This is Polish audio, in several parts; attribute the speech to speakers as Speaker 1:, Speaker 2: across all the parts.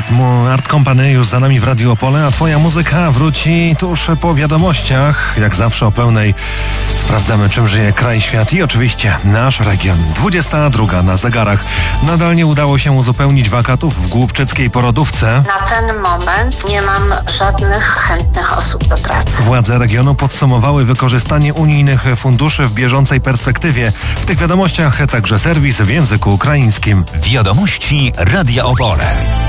Speaker 1: Art Company już za nami w Radiu Opole, a twoja muzyka wróci tuż po wiadomościach. Jak zawsze o pełnej sprawdzamy, czym żyje kraj, świat i oczywiście nasz region. 22 na zegarach. Nadal nie udało się uzupełnić wakatów w głubczyckiej porodówce.
Speaker 2: Na ten moment nie mam żadnych chętnych osób do pracy.
Speaker 1: Władze regionu podsumowały wykorzystanie unijnych funduszy w bieżącej perspektywie. W tych wiadomościach także serwis w języku ukraińskim.
Speaker 3: Wiadomości Radia Opole.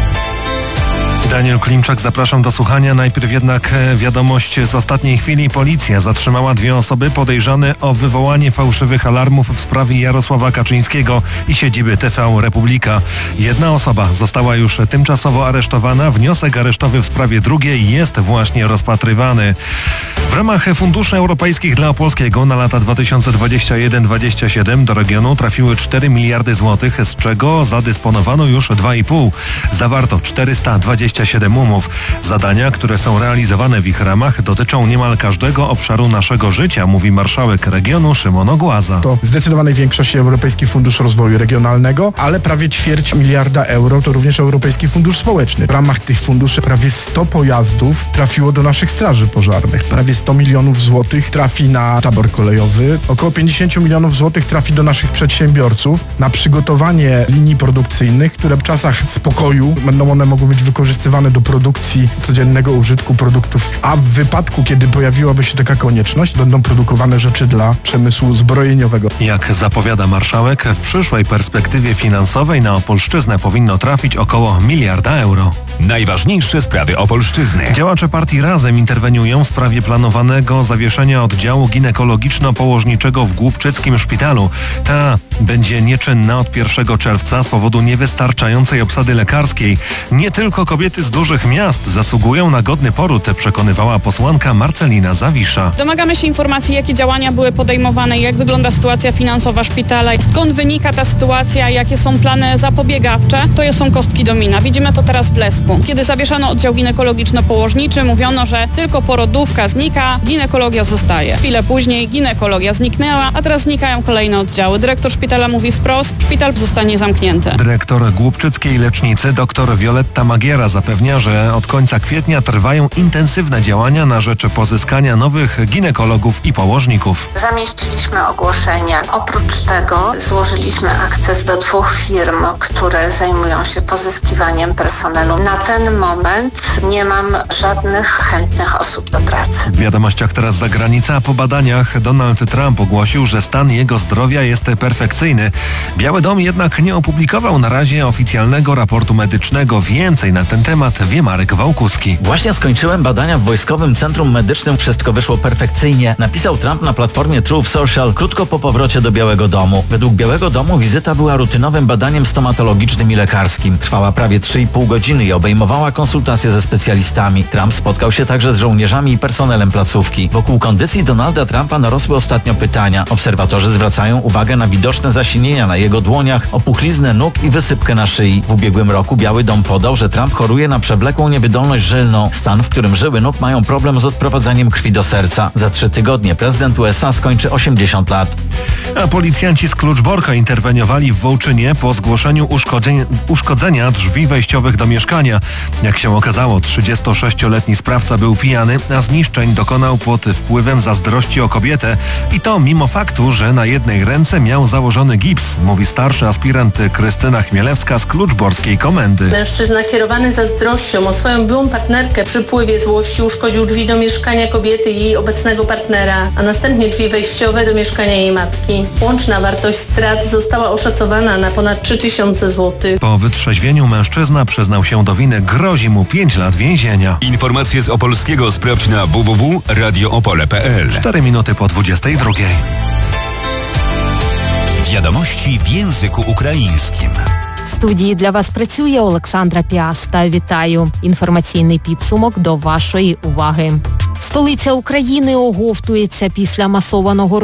Speaker 1: Daniel Klimczak, zapraszam do słuchania. Najpierw jednak wiadomość z ostatniej chwili. Policja zatrzymała 2 osoby podejrzane o wywołanie fałszywych alarmów w sprawie Jarosława Kaczyńskiego i siedziby TV Republika. 1 osoba została już tymczasowo aresztowana. Wniosek aresztowy w sprawie drugiej jest właśnie rozpatrywany. W ramach funduszy europejskich dla Opolskiego na lata 2021-2027 do regionu trafiły 4 miliardy złotych, z czego zadysponowano już 2,5. Zawarto 427 umów. Zadania, które są realizowane w ich ramach, dotyczą niemal każdego obszaru naszego życia, mówi marszałek regionu Szymon Ogłaza.
Speaker 4: To w zdecydowanej większości Europejski Fundusz Rozwoju Regionalnego, ale prawie 250 miliarda euro to również Europejski Fundusz Społeczny. W ramach tych funduszy prawie 100 pojazdów trafiło do naszych straży pożarnych. Prawie 100 milionów złotych trafi na tabor kolejowy. Około 50 milionów złotych trafi do naszych przedsiębiorców na przygotowanie linii produkcyjnych, które w czasach spokoju będą one mogły być wykorzystywane do produkcji codziennego użytku produktów, a w wypadku, kiedy pojawiłaby się taka konieczność, będą produkowane rzeczy dla przemysłu zbrojeniowego.
Speaker 1: Jak zapowiada marszałek, w przyszłej perspektywie finansowej na Opolszczyznę powinno trafić około 1 miliarda euro.
Speaker 3: Najważniejsze sprawy Opolszczyzny.
Speaker 1: Działacze partii Razem interweniują w sprawie planowanego zawieszenia oddziału ginekologiczno-położniczego w Głubczyckim szpitalu. Ta będzie nieczynna od 1 czerwca z powodu niewystarczającej obsady lekarskiej. Nie tylko kobiety z dużych miast zasługują na godny poród, przekonywała posłanka Marcelina Zawisza.
Speaker 5: Domagamy się informacji, jakie działania były podejmowane, jak wygląda sytuacja finansowa szpitala, skąd wynika ta sytuacja, jakie są plany zapobiegawcze. To są kostki domina. Widzimy to teraz w Lesku. Kiedy zawieszano oddział ginekologiczno-położniczy, mówiono, że tylko porodówka znika, ginekologia zostaje. Chwilę później ginekologia zniknęła, a teraz znikają kolejne oddziały. Dyrektor szpitala mówi wprost, szpital zostanie zamknięty.
Speaker 1: Dyrektor głubczyckiej lecznicy dr Wioletta Magiera zapewnia, że od końca kwietnia trwają intensywne działania na rzecz pozyskania nowych ginekologów i położników.
Speaker 2: Zamieściliśmy ogłoszenia. Oprócz tego złożyliśmy akces do 2 firm, które zajmują się pozyskiwaniem personelu. Na ten moment nie mam żadnych chętnych osób do pracy.
Speaker 1: W wiadomościach teraz zagranica. Po badaniach Donald Trump ogłosił, że stan jego zdrowia jest perfekcyjny. Biały Dom jednak nie opublikował na razie oficjalnego raportu medycznego. Więcej na ten temat wie Marek Wałkuski.
Speaker 6: Właśnie skończyłem badania w Wojskowym Centrum Medycznym. Wszystko wyszło perfekcyjnie, napisał Trump na platformie Truth Social krótko po powrocie do Białego Domu. Według Białego Domu wizyta była rutynowym badaniem stomatologicznym i lekarskim. Trwała prawie 3,5 godziny i obejmowała konsultacje ze specjalistami. Trump spotkał się także z żołnierzami i personelem placówki. Wokół kondycji Donalda Trumpa narosły ostatnio pytania. Obserwatorzy zwracają uwagę na widoczne zasinienia na jego dłoniach, opuchliznę nóg i wysypkę na szyi. W ubiegłym roku Biały Dom podał, że Trump choruje na przewlekłą niewydolność żylną. Stan, w którym żyły nóg mają problem z odprowadzaniem krwi do serca. Za 3 tygodnie prezydent USA skończy 80 lat.
Speaker 1: A policjanci z Kluczborka interweniowali w Wołczynie po zgłoszeniu uszkodzenia drzwi wejściowych do mieszkania. Jak się okazało, 36-letni sprawca był pijany, a zniszczeń dokonał pod wpływem zazdrości o kobietę i to mimo faktu, że na jednej ręce miał założony gips, mówi starszy aspirant Krystyna Chmielewska z Kluczborskiej Komendy.
Speaker 7: Mężczyzna kierowany zazdrością o swoją byłą partnerkę przy wpływie złości uszkodził drzwi do mieszkania kobiety i jej obecnego partnera, a następnie drzwi wejściowe do mieszkania jej matki. Łączna wartość strat została oszacowana na ponad 3000 zł.
Speaker 1: Po wytrzeźwieniu mężczyzna przyznał się do winy, grozi mu 5 lat więzienia.
Speaker 3: Informacje z Opolskiego sprawdź na www.radioopole.pl.
Speaker 1: 4 minuty po 22.
Speaker 3: Wiadomości w języku ukraińskim.
Speaker 8: В студії для вас працює Олександра Піаста. Вітаю. Інформаційний підсумок до вашої уваги. Столиця України оговтується після масованого